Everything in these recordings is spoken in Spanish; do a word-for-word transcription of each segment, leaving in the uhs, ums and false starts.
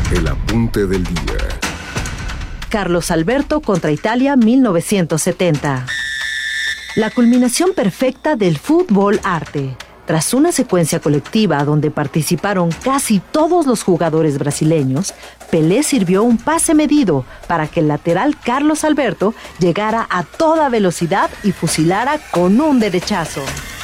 El apunte del día. Carlos Alberto contra Italia mil novecientos setenta. La culminación perfecta del fútbol arte. Tras una secuencia colectiva donde participaron casi todos los jugadores brasileños, Pelé sirvió un pase medido para que el lateral Carlos Alberto llegara a toda velocidad y fusilara con un derechazo.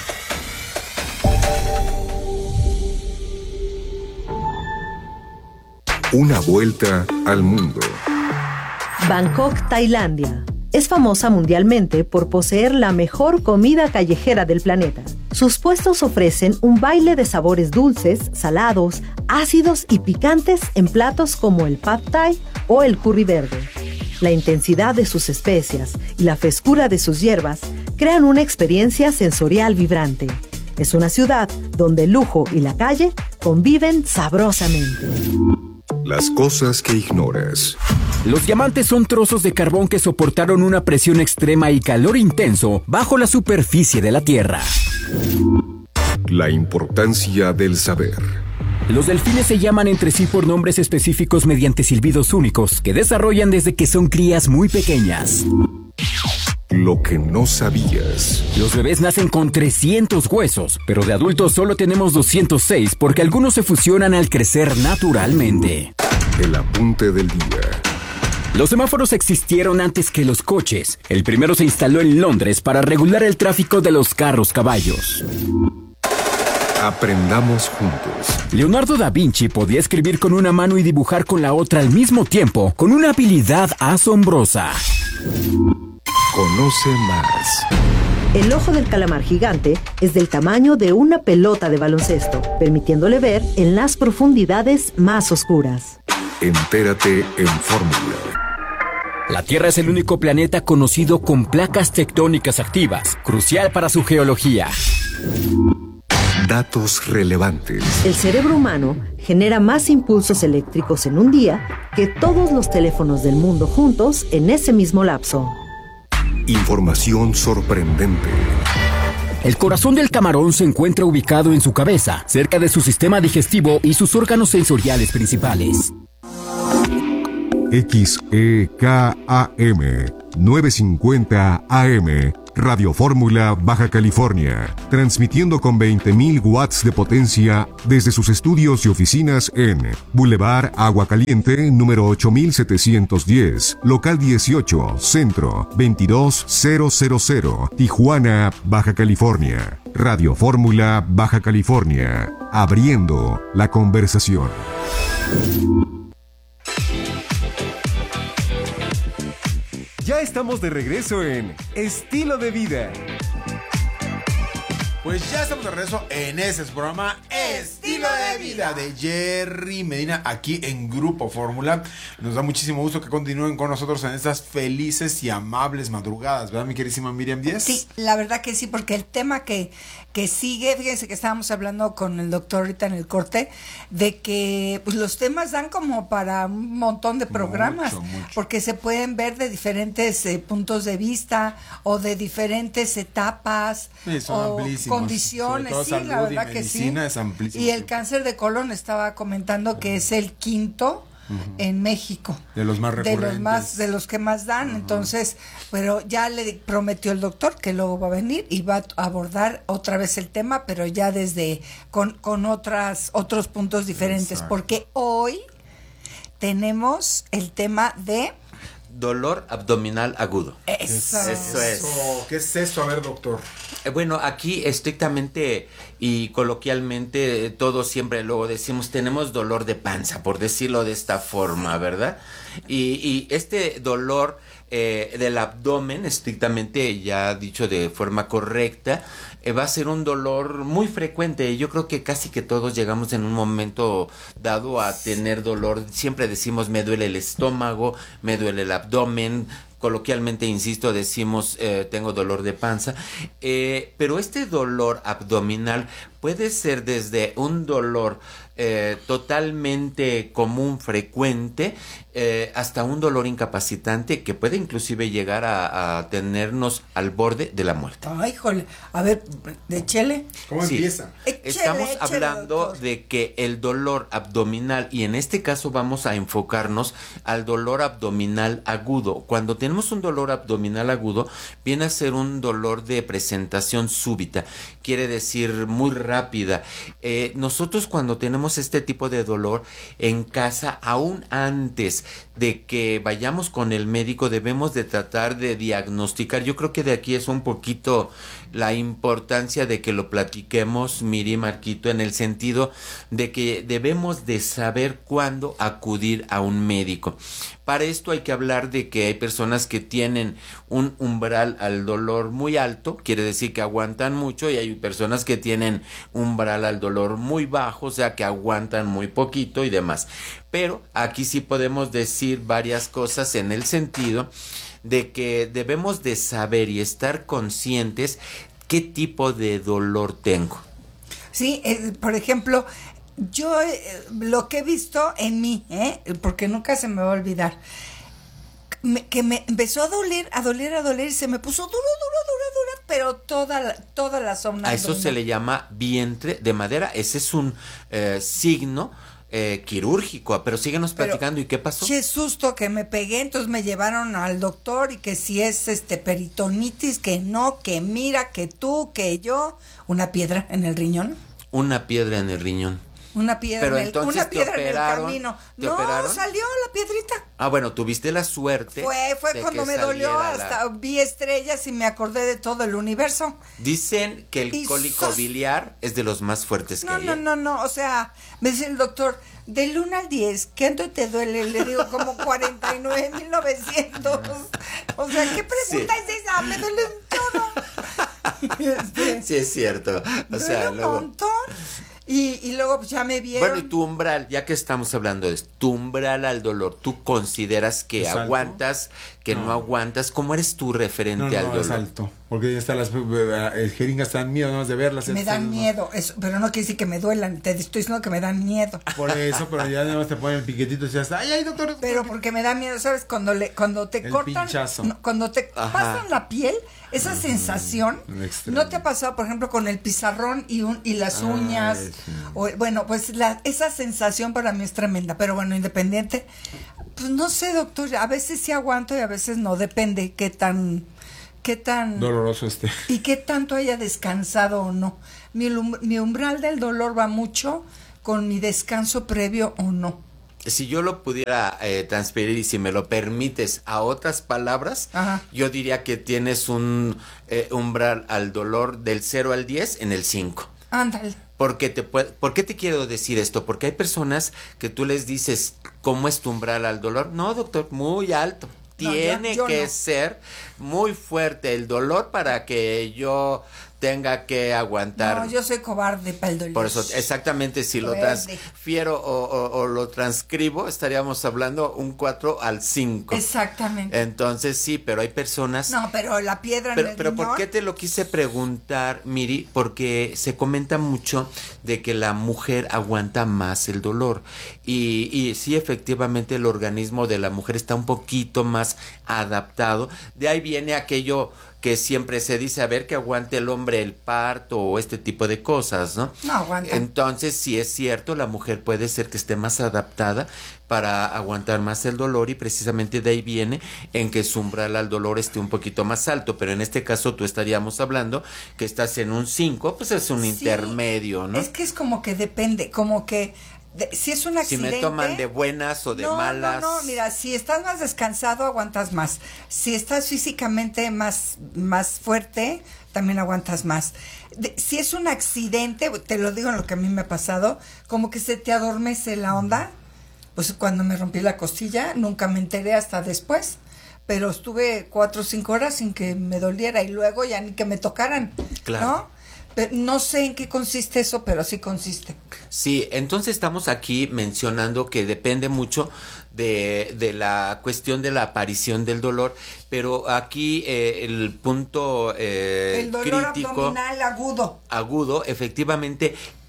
Una vuelta al mundo. Bangkok, Tailandia. Es famosa mundialmente por poseer la mejor comida callejera del planeta. Sus puestos ofrecen un baile de sabores dulces, salados, ácidos y picantes en platos como el pad thai o el curry verde. La intensidad de sus especias y la frescura de sus hierbas crean una experiencia sensorial vibrante. Es una ciudad donde el lujo y la calle conviven sabrosamente. Las cosas que ignoras. Los diamantes son trozos de carbón que soportaron una presión extrema y calor intenso bajo la superficie de la Tierra. La importancia del saber. Los delfines se llaman entre sí por nombres específicos mediante silbidos únicos que desarrollan desde que son crías muy pequeñas. Lo que no sabías. Los bebés nacen con trescientos huesos, pero de adultos solo tenemos doscientos seis porque algunos se fusionan al crecer naturalmente. El apunte del día. Los semáforos existieron antes que los coches. El primero se instaló en Londres para regular el tráfico de los carros caballos. Aprendamos juntos. Leonardo da Vinci podía escribir con una mano y dibujar con la otra al mismo tiempo, con una habilidad asombrosa. Conoce más. El ojo del calamar gigante es del tamaño de una pelota de baloncesto, permitiéndole ver en las profundidades más oscuras. Entérate en Fórmula. La Tierra es el único planeta conocido con placas tectónicas activas, crucial para su geología. Datos relevantes. El cerebro humano genera más impulsos eléctricos en un día que todos los teléfonos del mundo juntos en ese mismo lapso. Información sorprendente. El corazón del camarón se encuentra ubicado en su cabeza, cerca de su sistema digestivo y sus órganos sensoriales principales. X E K A M novecientos cincuenta A M Radio Fórmula, Baja California, transmitiendo con veinte mil watts de potencia desde sus estudios y oficinas en Boulevard Agua Caliente, número ocho mil setecientos diez, local dieciocho, centro, veintidós mil, Tijuana, Baja California. Radio Fórmula, Baja California, abriendo la conversación. Ya estamos de regreso en Estilo de Vida. Pues ya estamos de regreso en ese programa Estilo de Vida de Jerry Medina aquí en Grupo Fórmula. Nos da muchísimo gusto que continúen con nosotros en estas felices y amables madrugadas, ¿verdad, mi queridísima Miriam Díaz? Sí, la verdad que sí, porque el tema que, que sigue, fíjense que estábamos hablando con el doctor ahorita en el corte, de que pues, los temas dan como para un montón de programas, mucho, mucho. Porque se pueden ver de diferentes eh, puntos de vista o de diferentes etapas. Sí, son o amplísimos. Condiciones, sí, la verdad que sí. Es amplísimo. Y el cáncer de colon estaba comentando que es el quinto uh-huh. en México. De los más recurrentes. De los más, de los que más dan. Uh-huh. Entonces, pero ya le prometió el doctor que luego va a venir y va a abordar otra vez el tema, pero ya desde con, con otras, otros puntos diferentes. Exacto. Porque hoy tenemos el tema de dolor abdominal agudo. Eso, eso es. ¿Qué es eso? A ver, doctor. Eh, bueno, aquí estrictamente y coloquialmente todos siempre luego decimos tenemos dolor de panza, por decirlo de esta forma, ¿verdad? Y, y este dolor eh, del abdomen, estrictamente ya dicho de forma correcta, eh, va a ser un dolor muy frecuente. Yo creo que casi que todos llegamos en un momento dado a tener dolor. Siempre decimos me duele el estómago, me duele el abdomen. Coloquialmente, insisto, decimos eh, tengo dolor de panza, eh, pero este dolor abdominal puede ser desde un dolor eh, totalmente común, frecuente, eh, hasta un dolor incapacitante que puede inclusive llegar a, a tenernos al borde de la muerte. Ay, híjole, a ver, de chele. ¿Cómo Sí. empieza? Estamos Échele, échele, hablando doctor. de que el dolor abdominal, y en este caso vamos a enfocarnos al dolor abdominal agudo. Cuando tenemos un dolor abdominal agudo, viene a ser un dolor de presentación súbita, quiere decir muy rápida. Eh, nosotros cuando tenemos este tipo de dolor en casa, aún antes de que vayamos con el médico, debemos de tratar de diagnosticar. Yo creo que de aquí es un poquito la importancia de que lo platiquemos, Miri, Marquito, en el sentido de que debemos de saber cuándo acudir a un médico. Para esto hay que hablar de que hay personas que tienen un umbral al dolor muy alto, quiere decir que aguantan mucho, y hay personas que tienen umbral al dolor muy bajo, o sea que aguantan muy poquito y demás. Pero aquí sí podemos decir varias cosas en el sentido de que debemos de saber y estar conscientes qué tipo de dolor tengo. Sí, eh, por ejemplo, yo eh, lo que he visto en mí, ¿eh? Porque nunca se me va a olvidar, me, que me empezó a doler, a doler, a doler, y se me puso duro, duro, duro, duro, pero toda la, toda la zona. A eso se le llama vientre de madera. Ese es un eh, signo eh, quirúrgico. Pero síguenos Pero, platicando. ¿Y qué pasó? Qué susto que me pegué, entonces me llevaron al doctor, y que si es este peritonitis, que no, que mira, que tú, que yo, una piedra en el riñón. Una piedra en el riñón. Una piedra, Pero en el, entonces una te piedra en el operaron, camino. ¿te No, operaron? salió la piedrita. Ah, bueno, tuviste la suerte. Fue, fue de cuando que me dolió, saliera hasta la- vi estrellas y me acordé de todo el universo. Dicen que el Y cólico sos- biliar es de los más fuertes No, que hay. no, ¿eh? no, no, o sea, me dice el doctor, del uno al diez, ¿cuánto te duele? Le digo, como cuarenta y nueve mil novecientos. O sea, ¿qué pregunta Sí. es esa? Me duele un chorro. Este, Sí, es cierto. O duele sea, un luego... montón. Y, y luego pues, ya me vieron. Bueno, y tu umbral, ya que estamos hablando de esto, tu umbral al dolor, ¿tú consideras que ¿Es alto? aguantas, que no. No. aguantas? ¿Cómo eres tu referente No, al no, dolor? es alto. Porque ya están las eh, jeringas, están miedo ¿no? de verlas. Me dan entonces, miedo, eso, pero no quiere decir que me duelan, te estoy diciendo que me dan miedo. no. Por eso, pero ya nada más te ponen el piquetito y ya está. Ay, ay, doctor. Pero porque me da miedo, ¿sabes? Cuando le, cuando te El cortan, pinchazo. no, cuando te Ajá. pasan la piel, esa sensación, extraño. ¿no te ha pasado, por ejemplo, con el pizarrón y un, y las Ay, uñas? sí. O, bueno, pues la, esa sensación para mí es tremenda, pero bueno, independiente, pues no sé, doctor, a veces sí aguanto y a veces no, depende qué tan, qué tan, Doloroso este. y qué tanto haya descansado o no. Mi, lum- mi umbral del dolor va mucho con mi descanso previo o no. Si yo lo pudiera eh, transferir y si me lo permites a otras palabras, Ajá. yo diría que tienes un eh, umbral al dolor del cero al diez en el cinco. Ándale. Porque te puede, ¿por qué te quiero decir esto? Porque hay personas que tú les dices, ¿cómo es tu umbral al dolor? No, doctor, muy alto. No, yo- Tiene yo que no. ser muy fuerte el dolor para que yo tenga que aguantar. No, yo soy cobarde para el dolor. Por eso, exactamente, si lo Verde. transfiero o, o- o lo transcribo, estaríamos hablando un cuatro al cinco. Exactamente. Entonces, sí, pero hay personas... No, pero la piedra Pero, en el pero ¿por riñón, qué te lo quise preguntar, Miri? Porque se comenta mucho de que la mujer aguanta más el dolor. Y, y sí, efectivamente, el organismo de la mujer está un poquito más adaptado. De ahí viene aquello que siempre se dice, a ver, que aguante el hombre el parto o este tipo de cosas, ¿no? No aguanta. Entonces, sí es cierto, la mujer puede ser que esté más adaptada para aguantar más el dolor y precisamente de ahí viene en que su umbral al dolor esté un poquito más alto, pero en este caso tú estaríamos hablando que estás en un cinco, pues es un Sí, intermedio, ¿no? Es que es como que depende, como que de- si es un Si accidente. me toman de buenas o de no, malas. No, no, mira, si estás más descansado, aguantas más. Si estás físicamente más, más fuerte, también aguantas más. De- si es un accidente, te lo digo en lo que a mí me ha pasado, como que se te adormece la onda. Pues cuando me rompí la costilla, nunca me enteré hasta después. Pero estuve cuatro o cinco horas sin que me doliera y luego ya ni que me tocaran. Claro. ¿No? Pero no sé en qué consiste eso, pero sí consiste. Sí, entonces estamos aquí mencionando que depende mucho de, de la cuestión de la aparición del dolor, pero aquí eh, el punto eh, El dolor crítico abdominal agudo. agudo, efectivamente,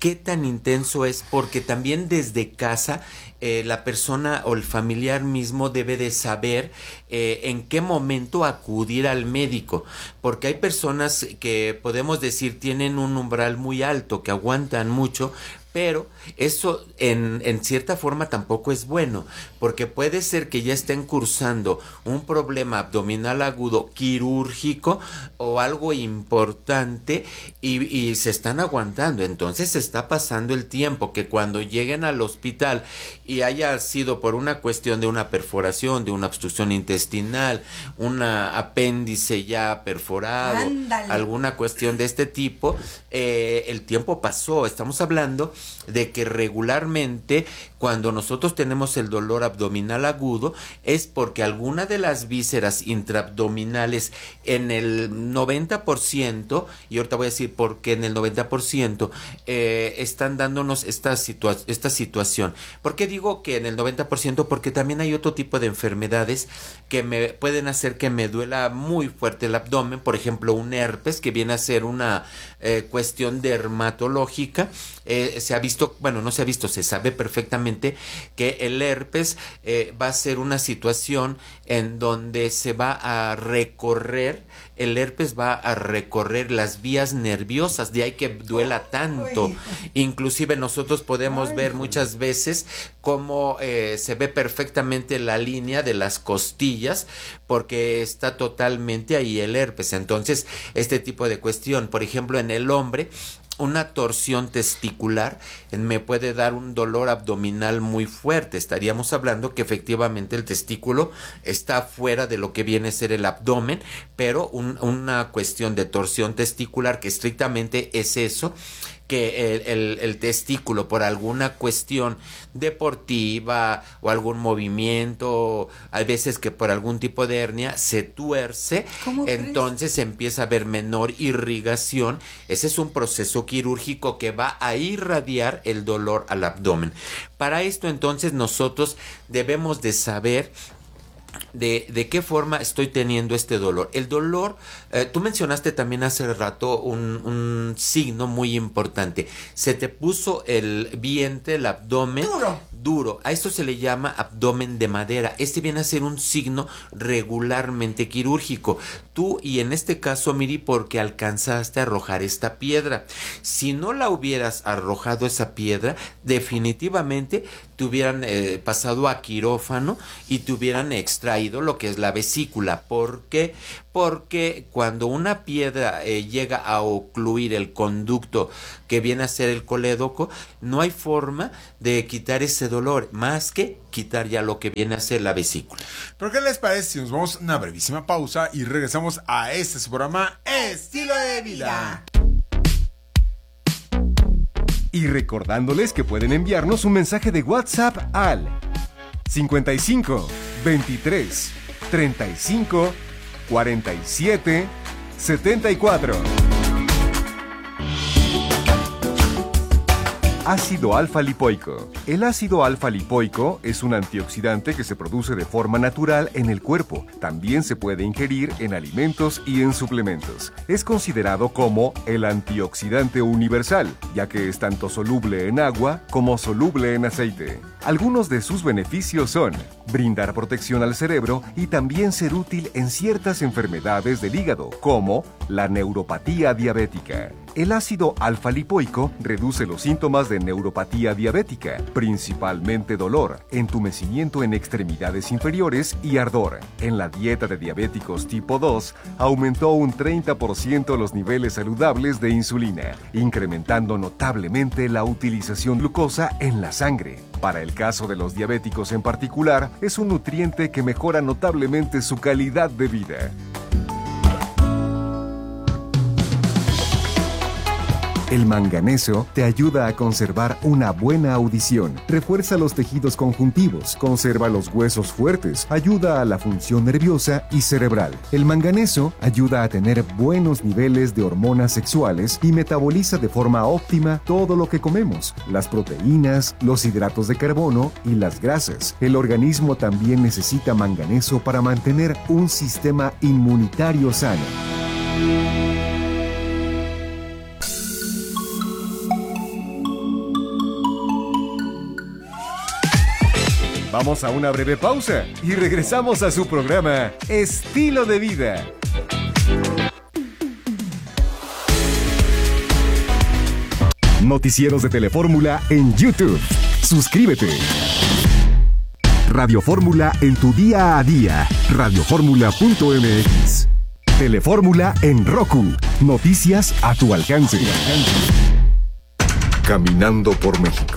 qué tan intenso es, porque también desde casa eh, la persona o el familiar mismo debe de saber eh, en qué momento acudir al médico, porque hay personas que podemos decir tienen un umbral muy alto, que aguantan mucho, pero eso en, en cierta forma tampoco es bueno, porque puede ser que ya estén cursando un problema abdominal agudo quirúrgico o algo importante y, y se están aguantando. Entonces se está pasando el tiempo, que cuando lleguen al hospital y haya sido por una cuestión de una perforación, de una obstrucción intestinal, un apéndice ya perforado, Ándale. alguna cuestión de este tipo, eh, el tiempo pasó. Estamos hablando de que regularmente cuando nosotros tenemos el dolor abdominal agudo es porque alguna de las vísceras intraabdominales en el noventa por ciento, y ahorita voy a decir por qué en el noventa por ciento, eh, están dándonos esta, situa- esta situación. ¿Por qué digo que en el noventa por ciento? Porque también hay otro tipo de enfermedades que me pueden hacer que me duela muy fuerte el abdomen, por ejemplo un herpes, que viene a ser una eh, cuestión dermatológica. Eh, se ha visto, bueno, no se ha visto, se sabe perfectamente que el herpes eh, va a ser una situación en donde se va a recorrer, el herpes va a recorrer las vías nerviosas, de ahí que duela tanto. Uy. Inclusive nosotros podemos Ay, ver muchas veces cómo eh, se ve perfectamente la línea de las costillas, porque está totalmente ahí el herpes. Entonces, este tipo de cuestión, por ejemplo, en el hombre, una torsión testicular me puede dar un dolor abdominal muy fuerte. Estaríamos hablando que efectivamente el testículo está fuera de lo que viene a ser el abdomen, pero un, una cuestión de torsión testicular, que estrictamente es eso, que el, el, el testículo por alguna cuestión deportiva o algún movimiento, hay veces que por algún tipo de hernia se tuerce, entonces crees? Empieza a haber menor irrigación. Ese es un proceso quirúrgico que va a irradiar el dolor al abdomen. Para esto entonces nosotros debemos de saber De, de qué forma estoy teniendo este dolor. El dolor, eh, tú mencionaste también hace rato un, un signo muy importante. Se te puso el vientre, el abdomen duro. duro. A esto se le llama abdomen de madera. Este viene a ser un signo regularmente quirúrgico. Tú, y en este caso, Miri, porque alcanzaste a arrojar esta piedra. Si no la hubieras arrojado esa piedra, definitivamente te hubieran eh, pasado a quirófano y te hubieran extraído lo que es la vesícula. ¿Por qué? Porque cuando una piedra eh, llega a ocluir el conducto que viene a ser el colédoco, no hay forma de quitar ese dolor, más que quitar ya lo que viene a ser la vesícula. ¿Pero qué les parece si nos vamos a una brevísima pausa y regresamos a este su programa Estilo de Vida? Y recordándoles que pueden enviarnos un mensaje de WhatsApp al cincuenta y cinco, veintitrés, treinta y cinco, cuarenta y siete, setenta y cuatro. Ácido alfa-lipoico. El ácido alfa-lipoico es un antioxidante que se produce de forma natural en el cuerpo. También se puede ingerir en alimentos y en suplementos. Es considerado como el antioxidante universal, ya que es tanto soluble en agua como soluble en aceite. Algunos de sus beneficios son brindar protección al cerebro y también ser útil en ciertas enfermedades del hígado, como la neuropatía diabética. El ácido alfa-lipoico reduce los síntomas de neuropatía diabética, principalmente dolor, entumecimiento en extremidades inferiores y ardor. En la dieta de diabéticos tipo dos, aumentó un treinta por ciento los niveles saludables de insulina, incrementando notablemente la utilización de glucosa en la sangre. Para el caso de los diabéticos en particular, es un nutriente que mejora notablemente su calidad de vida. El manganeso te ayuda a conservar una buena audición, refuerza los tejidos conjuntivos, conserva los huesos fuertes, ayuda a la función nerviosa y cerebral. El manganeso ayuda a tener buenos niveles de hormonas sexuales y metaboliza de forma óptima todo lo que comemos, las proteínas, los hidratos de carbono y las grasas. El organismo también necesita manganeso para mantener un sistema inmunitario sano. Vamos a una breve pausa y regresamos a su programa Estilo de Vida. Noticieros de Telefórmula en YouTube. Suscríbete. Radio Fórmula en tu día a día. Radiofórmula punto m x. Telefórmula en Roku. Noticias a tu alcance. Caminando por México.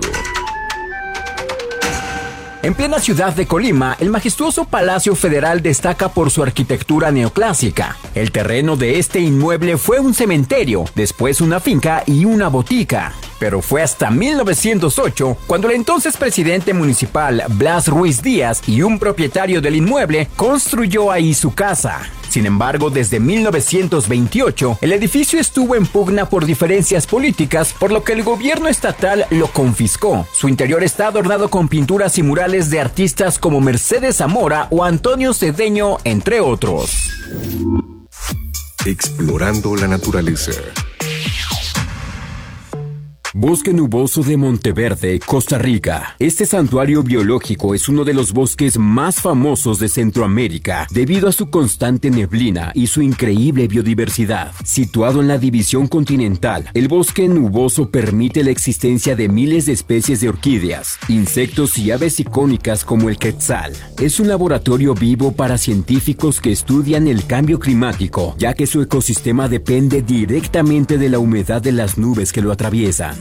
En plena ciudad de Colima, el majestuoso Palacio Federal destaca por su arquitectura neoclásica. El terreno de este inmueble fue un cementerio, después una finca y una botica. Pero fue hasta mil novecientos ocho cuando el entonces presidente municipal Blas Ruiz Díaz y un propietario del inmueble construyó ahí su casa. Sin embargo, desde mil novecientos veintiocho, el edificio estuvo en pugna por diferencias políticas, por lo que el gobierno estatal lo confiscó. Su interior está adornado con pinturas y murales de artistas como Mercedes Zamora o Antonio Cedeño, entre otros. Explorando la naturaleza. Bosque nuboso de Monteverde, Costa Rica. Este santuario biológico es uno de los bosques más famosos de Centroamérica debido a su constante neblina y su increíble biodiversidad. Situado en la división continental, el bosque nuboso permite la existencia de miles de especies de orquídeas, insectos y aves icónicas como el quetzal. Es un laboratorio vivo para científicos que estudian el cambio climático, ya que su ecosistema depende directamente de la humedad de las nubes que lo atraviesan.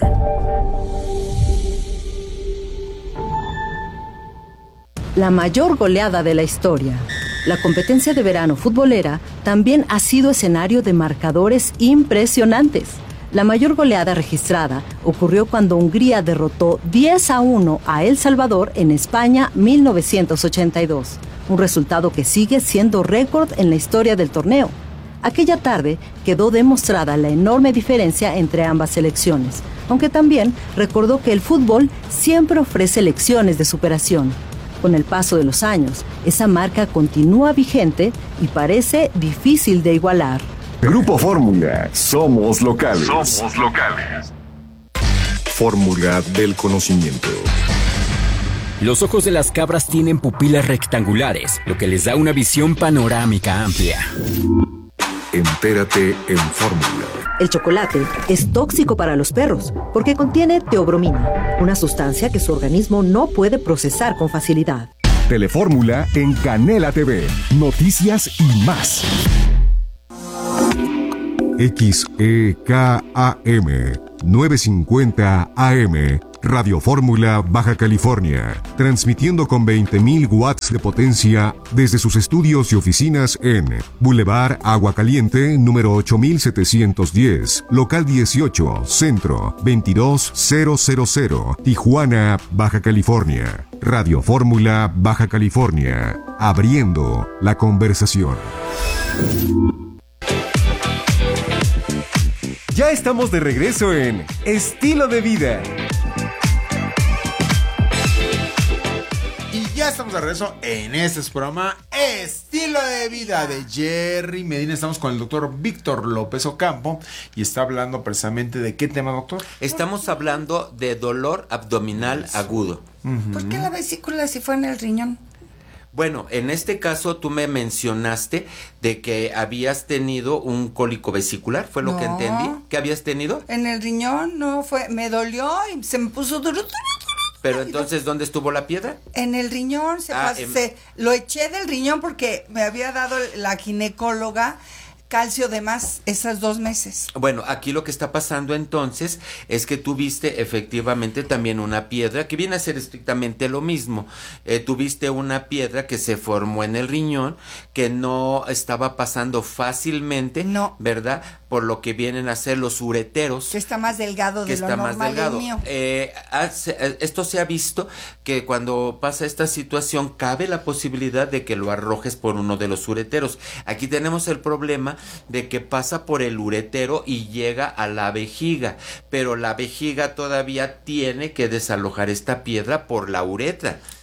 La mayor goleada de la historia. La competencia de verano futbolera también ha sido escenario de marcadores impresionantes. La mayor goleada registrada ocurrió cuando Hungría derrotó diez a uno a El Salvador en España mil novecientos ochenta y dos, un resultado que sigue siendo récord en la historia del torneo. Aquella tarde quedó demostrada la enorme diferencia entre ambas selecciones, aunque también recordó que el fútbol siempre ofrece lecciones de superación. Con el paso de los años, esa marca continúa vigente y parece difícil de igualar. Grupo Fórmula. Somos locales. Somos locales. Fórmula del conocimiento. Los ojos de las cabras tienen pupilas rectangulares, lo que les da una visión panorámica amplia. Entérate en Fórmula. El chocolate es tóxico para los perros porque contiene teobromina, una sustancia que su organismo no puede procesar con facilidad. Telefórmula en Canela T V. Noticias y más. X E K A M novecientos cincuenta A M Radio Fórmula Baja California, transmitiendo con veinte mil watts de potencia desde sus estudios y oficinas en Boulevard Agua Caliente, número ocho mil setecientos diez, local dieciocho, Centro, veintidós mil, Tijuana, Baja California. Radio Fórmula Baja California, abriendo la conversación. Ya estamos de regreso en Estilo de Vida. Y ya estamos de regreso en este programa Estilo de Vida de Jerry Medina. Estamos con el doctor Víctor López Ocampo y está hablando precisamente de qué tema, doctor. Estamos hablando de dolor abdominal agudo. Uh-huh. ¿Por qué la vesícula si fue en el riñón? Bueno, en este caso tú me mencionaste de que habías tenido un cólico vesicular, ¿fue lo no. que entendí? ¿Qué habías tenido? En el riñón no fue, me dolió y se me puso duro, duro, duro. Pero entonces, ¿dónde estuvo la piedra? En el riñón, se, ah, pasó, en... se lo eché del riñón porque me había dado la ginecóloga calcio de más esos dos meses. Bueno, aquí lo que está pasando entonces es que tuviste efectivamente también una piedra que viene a ser estrictamente lo mismo. Eh, tuviste una piedra que se formó en el riñón que no estaba pasando fácilmente, no, ¿verdad? Por lo que vienen a ser los ureteros. Que está más delgado de que lo está normal más delgado. El mío. Eh, hace, esto se ha visto que cuando pasa esta situación cabe la posibilidad de que lo arrojes por uno de los ureteros. Aquí tenemos el problema de que pasa por el uretero y llega a la vejiga, pero la vejiga todavía tiene que desalojar esta piedra por la uretra.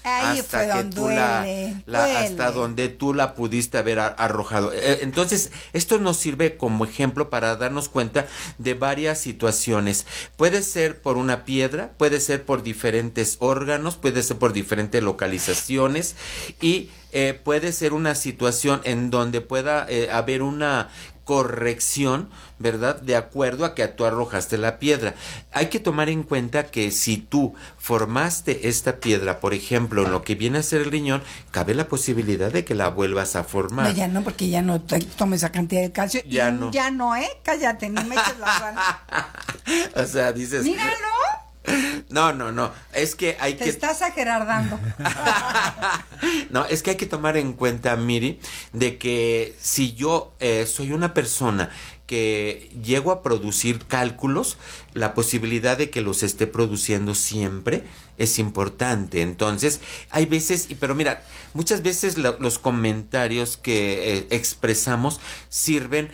Ahí hasta fue que donde tú la, duele, la duele. hasta donde tú la pudiste haber arrojado. Entonces, esto nos sirve como ejemplo para darnos cuenta de varias situaciones. Puede ser por una piedra, puede ser por diferentes órganos, puede ser por diferentes localizaciones y eh, puede ser una situación en donde pueda eh, haber una corrección, ¿verdad? De acuerdo a que tú arrojaste la piedra. Hay que tomar en cuenta que si tú formaste esta piedra, por ejemplo, en lo que viene a ser el riñón, cabe la posibilidad de que la vuelvas a formar. No, ya no, porque ya no te tomes esa cantidad de calcio. Ya y no. Ya no, ¿eh? Cállate, ni me eches la sal. O sea, dices... Míralo. No, no, no, es que hay Te que... estás agerardando. No, es que hay que tomar en cuenta, Miri, de que si yo eh, soy una persona que llego a producir cálculos, la posibilidad de que los esté produciendo siempre es importante. Entonces, hay veces, pero mira, muchas veces lo, los comentarios que eh, expresamos sirven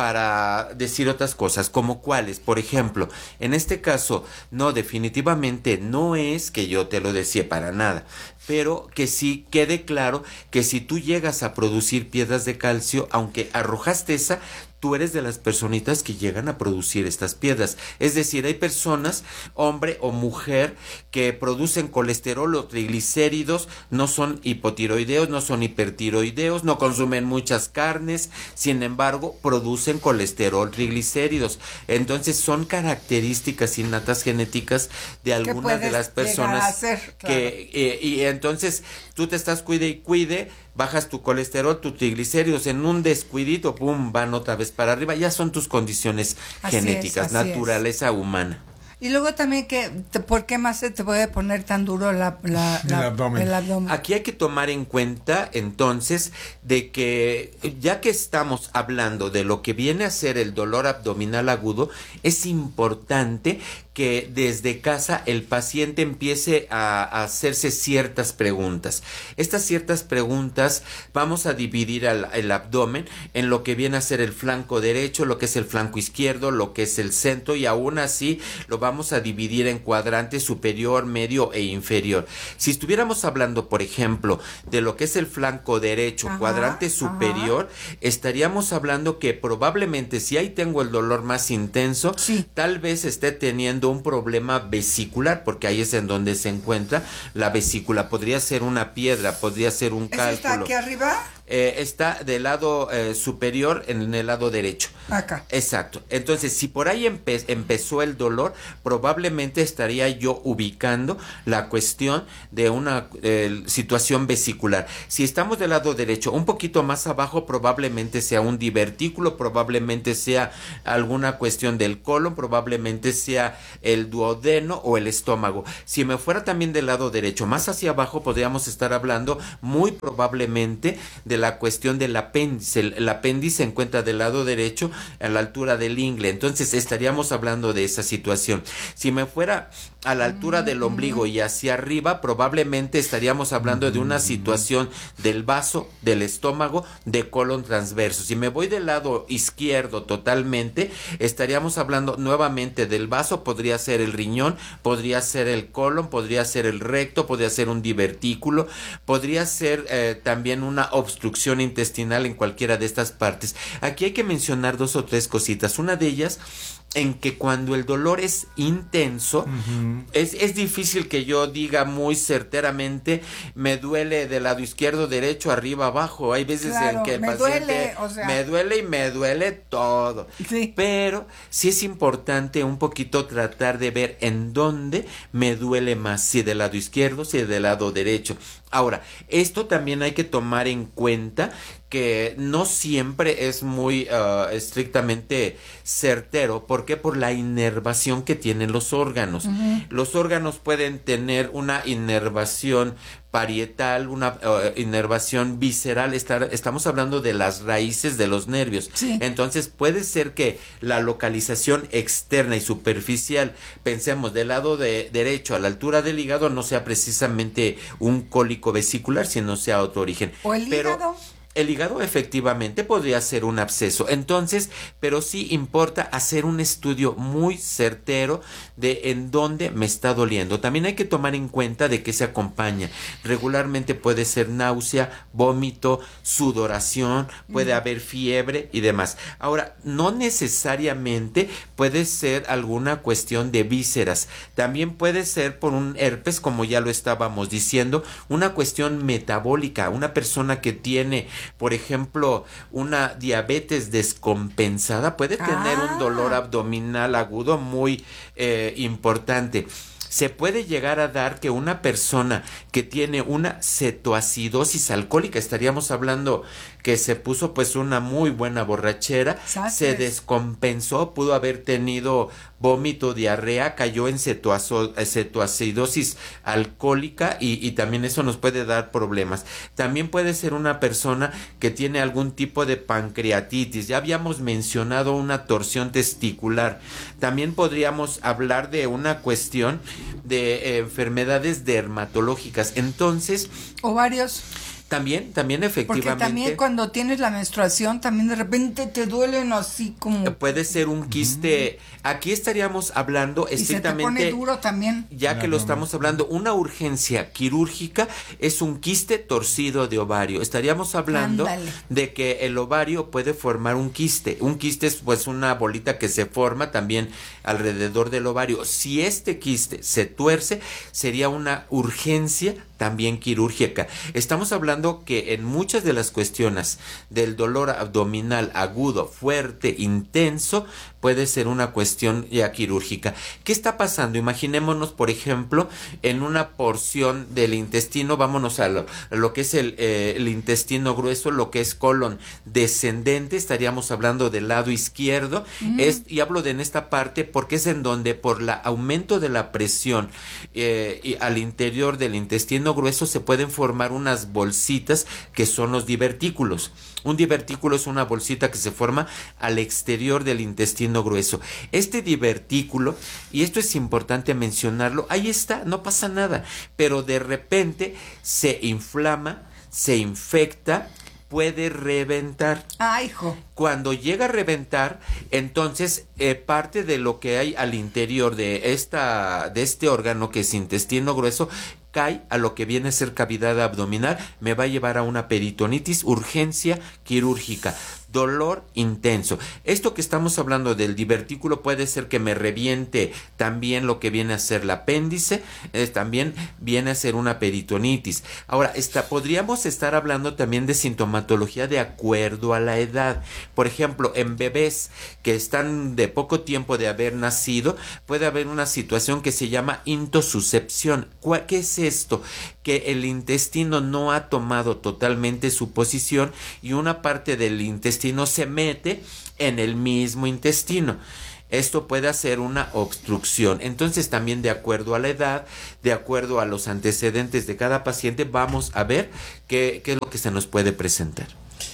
para decir otras cosas, como cuáles, por ejemplo, en este caso, no, definitivamente no es que yo te lo decía para nada, pero que sí quede claro que si tú llegas a producir piedras de calcio, aunque arrojaste esa, tú eres de las personitas que llegan a producir estas piedras. Es decir, hay personas, hombre o mujer, que producen colesterol o triglicéridos, no son hipotiroideos, no son hipertiroideos, no consumen muchas carnes, sin embargo, producen colesterol, triglicéridos. Entonces, son características innatas genéticas de algunas de las personas hacer, claro. que eh, y entonces tú te estás cuide y cuide, bajas tu colesterol, tus triglicéridos, en un descuidito, pum, van otra vez para arriba, ya son tus condiciones Así genéticas, es, así naturaleza humana. Y luego también que, te- ¿por qué más se te puede poner tan duro la, la- El la- abdomen. el abdomen? Aquí hay que tomar en cuenta entonces de que ya que estamos hablando de lo que viene a ser el dolor abdominal agudo, es importante que desde casa el paciente empiece a, a hacerse ciertas preguntas. Estas ciertas preguntas vamos a dividir al, el abdomen en lo que viene a ser el flanco derecho, lo que es el flanco izquierdo, lo que es el centro, y aún así lo vamos a dividir en cuadrantes superior, medio e inferior. Si estuviéramos hablando, por ejemplo, de lo que es el flanco derecho, Ajá, cuadrante superior, estaríamos hablando que probablemente si ahí tengo el dolor más intenso, Sí. tal vez esté teniendo un problema vesicular, porque ahí es en donde se encuentra la vesícula. Podría ser una piedra, podría ser un ¿Eso está cálculo. aquí arriba? Eh, está del lado eh, superior en el lado derecho. Acá. Exacto. Entonces, si por ahí empe- empezó el dolor, probablemente estaría yo ubicando la cuestión de una eh, situación vesicular. Si estamos del lado derecho, un poquito más abajo, probablemente sea un divertículo, probablemente sea alguna cuestión del colon, probablemente sea el duodeno o el estómago. Si me fuera también del lado derecho, más hacia abajo, podríamos estar hablando muy probablemente de la cuestión del apéndice. El, el apéndice se encuentra del lado derecho a la altura del ingle, entonces estaríamos hablando de esa situación. Si me fuera a la altura del ombligo y hacia arriba, probablemente estaríamos hablando de una situación del vaso, del estómago, de colon transverso. Si me voy del lado izquierdo totalmente, estaríamos hablando nuevamente del vaso, podría ser el riñón, podría ser el colon, podría ser el recto, podría ser un divertículo, podría ser eh, también una obstrucción intestinal en cualquiera de estas partes. Aquí hay que mencionar dos o tres cositas. Una de ellas, en que cuando el dolor es intenso, uh-huh. es, es difícil que yo diga muy certeramente, me duele del lado izquierdo, derecho, arriba, abajo. Hay veces Claro, en que el me paciente duele, o sea... me duele y me duele todo. Sí. Pero sí es importante un poquito tratar de ver en dónde me duele más, si del lado izquierdo, si del lado derecho. Ahora, esto también hay que tomar en cuenta que no siempre es muy uh, estrictamente certero. ¿Por qué? Por la inervación que tienen los órganos. Uh-huh. Los órganos pueden tener una inervación parietal, una uh, inervación visceral. Estar, estamos hablando de las raíces de los nervios. Sí. Entonces puede ser que la localización externa y superficial, pensemos del lado de derecho a la altura del hígado, no sea precisamente un cólico vesicular, sino sea otro origen. O el Pero, hígado. El hígado efectivamente podría ser un absceso. Entonces, pero sí importa hacer un estudio muy certero de en dónde me está doliendo. También hay que tomar en cuenta de qué se acompaña. Regularmente puede ser náusea, vómito, sudoración, puede mm. haber fiebre y demás. Ahora, no necesariamente puede ser alguna cuestión de vísceras. También puede ser por un herpes, como ya lo estábamos diciendo, una cuestión metabólica. Una persona que tiene, por ejemplo, una diabetes descompensada puede tener ah. un dolor abdominal agudo muy eh, importante. Se puede llegar a dar que una persona que tiene una cetoacidosis alcohólica, estaríamos hablando que se puso pues una muy buena borrachera, ¿sabes? Se descompensó, pudo haber tenido vómito, diarrea, cayó en cetoazo, cetoacidosis alcohólica y, y también eso nos puede dar problemas. También puede ser una persona que tiene algún tipo de pancreatitis. Ya habíamos mencionado una torsión testicular. También podríamos hablar de una cuestión de eh, enfermedades dermatológicas. Entonces, ovarios. También, también efectivamente. Porque también cuando tienes la menstruación, también de repente te duelen así como... Puede ser un quiste. Aquí estaríamos hablando estrictamente... Y se te pone duro también. Ya claro. que lo estamos hablando, una urgencia quirúrgica es un quiste torcido de ovario. Estaríamos hablando Ándale. de que el ovario puede formar un quiste. Un quiste es pues una bolita que se forma también alrededor del ovario. Si este quiste se tuerce, sería una urgencia también quirúrgica. Estamos hablando que en muchas de las cuestiones del dolor abdominal agudo, fuerte, intenso, puede ser una cuestión ya quirúrgica. ¿Qué está pasando? Imaginémonos, por ejemplo, en una porción del intestino, vámonos a lo, a lo que es el, eh, el intestino grueso, lo que es colon descendente, estaríamos hablando del lado izquierdo, mm. es, y hablo de en esta parte porque es en donde por el aumento de la presión eh, y al interior del intestino grueso se pueden formar unas bolsitas que son los divertículos. Un divertículo es una bolsita que se forma al exterior del intestino grueso. Este divertículo, y esto es importante mencionarlo, ahí está, no pasa nada, pero de repente se inflama, se infecta, puede reventar. Ah, hijo. Cuando llega a reventar, entonces eh, parte de lo que hay al interior de esta de este órgano que es intestino grueso cae a lo que viene a ser cavidad abdominal, me va a llevar a una peritonitis, urgencia quirúrgica, dolor intenso. Esto que estamos hablando del divertículo puede ser que me reviente también lo que viene a ser el apéndice, eh, también viene a ser una peritonitis. Ahora, esta, podríamos estar hablando también de sintomatología de acuerdo a la edad. Por ejemplo, en bebés que están de poco tiempo de haber nacido, puede haber una situación que se llama intosuscepción. ¿Qué es esto? Que el intestino no ha tomado totalmente su posición y una parte del intestino se mete en el mismo intestino. Esto puede hacer una obstrucción. Entonces, también de acuerdo a la edad, de acuerdo a los antecedentes de cada paciente, vamos a ver qué, qué es lo que se nos puede presentar.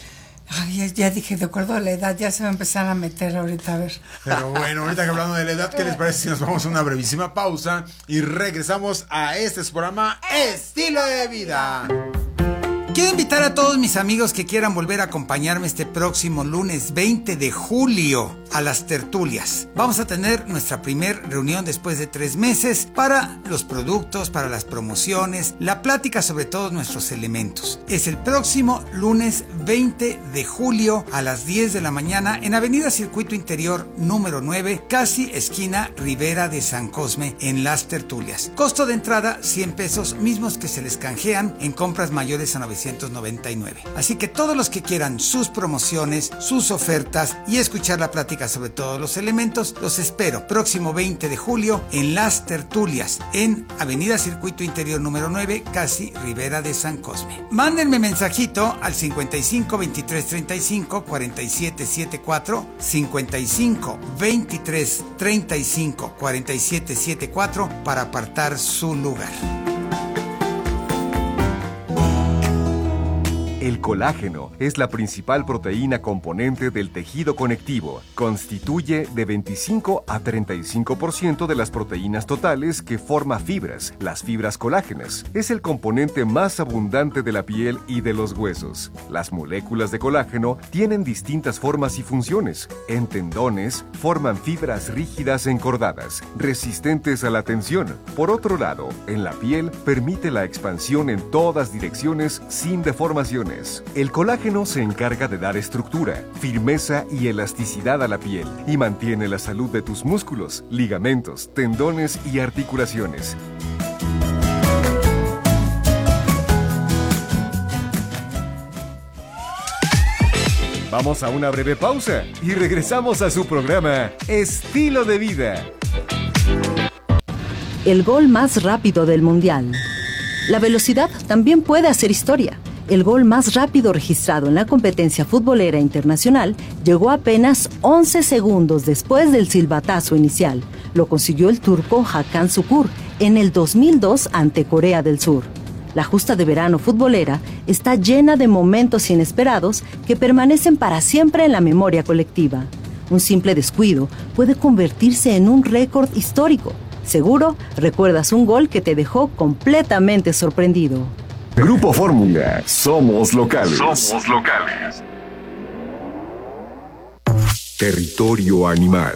Ay, ya, ya dije, de acuerdo a la edad, ya se va a empezar a meter ahorita, a ver. Pero bueno, ahorita que hablando de la edad, ¿qué les parece si nos vamos a una brevísima pausa y regresamos a este programa Estilo de Vida? Quiero invitar a todos mis amigos que quieran volver a acompañarme este próximo lunes veinte de julio a las tertulias. Vamos a tener nuestra primer reunión después de tres meses para los productos, para las promociones, la plática sobre todos nuestros elementos. Es el próximo lunes veinte de julio a las diez de la mañana en Avenida Circuito Interior número nueve, casi esquina Ribera de San Cosme, en las tertulias. Costo de entrada cien pesos, mismos que se les canjean en compras mayores a novecientos noventa y nueve. Así que todos los que quieran sus promociones, sus ofertas y escuchar la plática sobre todos los elementos, los espero próximo veinte de julio en Las Tertulias, en Avenida Circuito Interior número nueve, casi Ribera de San Cosme. Mándenme mensajito al cincuenta y cinco veintitrés treinta y cinco cuarenta y siete setenta y cuatro, cincuenta y cinco veintitrés treinta y cinco cuarenta y siete setenta y cuatro para apartar su lugar. El colágeno es la principal proteína componente del tejido conectivo. Constituye de veinticinco a treinta y cinco por ciento de las proteínas totales que forma fibras, las fibras colágenas. Es el componente más abundante de la piel y de los huesos. Las moléculas de colágeno tienen distintas formas y funciones. En tendones, forman fibras rígidas encordadas, resistentes a la tensión. Por otro lado, en la piel, permite la expansión en todas direcciones sin deformaciones. El colágeno se encarga de dar estructura, firmeza y elasticidad a la piel y mantiene la salud de tus músculos, ligamentos, tendones y articulaciones. Vamos a una breve pausa y regresamos a su programa Estilo de Vida. El gol más rápido del Mundial. La velocidad también puede hacer historia. El gol más rápido registrado en la competencia futbolera internacional llegó apenas once segundos después del silbatazo inicial. Lo consiguió el turco Hakan Şükür en el dos mil dos ante Corea del Sur. La justa de verano futbolera está llena de momentos inesperados que permanecen para siempre en la memoria colectiva. Un simple descuido puede convertirse en un récord histórico. Seguro recuerdas un gol que te dejó completamente sorprendido. Grupo Fórmula, somos locales. Somos locales. Territorio animal.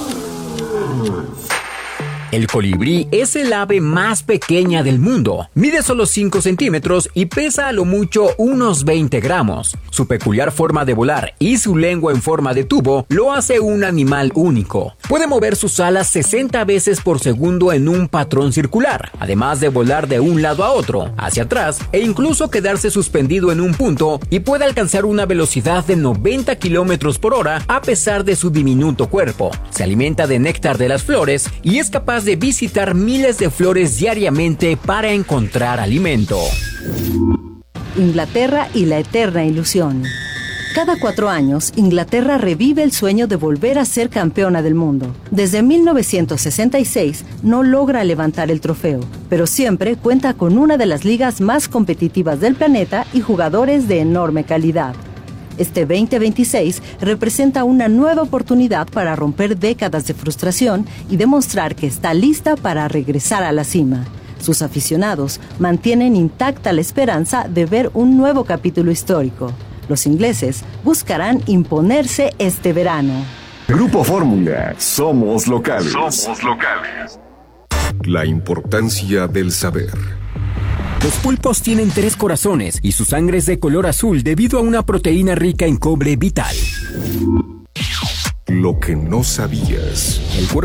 El colibrí es el ave más pequeña del mundo. Mide solo cinco centímetros y pesa a lo mucho unos veinte gramos. Su peculiar forma de volar y su lengua en forma de tubo lo hace un animal único. Puede mover sus alas sesenta veces por segundo en un patrón circular, además de volar de un lado a otro, hacia atrás e incluso quedarse suspendido en un punto, y puede alcanzar una velocidad de noventa kilómetros por hora a pesar de su diminuto cuerpo. Se alimenta de néctar de las flores y es capaz de visitar miles de flores diariamente para encontrar alimento. Inglaterra y la eterna ilusión. Cada cuatro años, Inglaterra revive el sueño de volver a ser campeona del mundo. Desde mil novecientos sesenta y seis no logra levantar el trofeo, pero siempre cuenta con una de las ligas más competitivas del planeta y jugadores de enorme calidad. Este veinte veintiséis representa una nueva oportunidad para romper décadas de frustración y demostrar que está lista para regresar a la cima. Sus aficionados mantienen intacta la esperanza de ver un nuevo capítulo histórico. Los ingleses buscarán imponerse este verano. Grupo Fórmula, somos locales. Somos locales. La importancia del saber. Los pulpos tienen tres corazones y su sangre es de color azul debido a una proteína rica en cobre vital. Lo que no sabías. El cuerpo